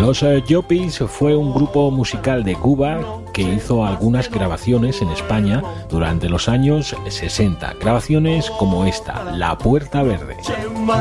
Los Yuppies fue un grupo musical de Cuba que hizo algunas grabaciones en España durante los años 60. Grabaciones como esta, La Puerta Verde.